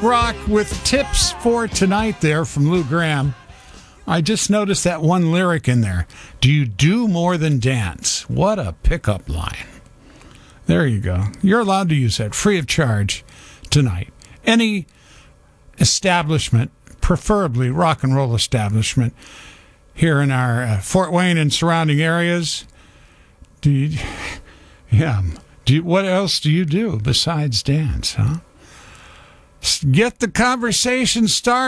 rock with tips for tonight there from Lou Gramm. I just noticed that one lyric in there. Do you do more than dance? What a pickup line. There you go. You're allowed to use that free of charge tonight. Any establishment, preferably rock and roll establishment, here in our Fort Wayne and surrounding areas. What else do you do besides dance, huh? Get the conversation started.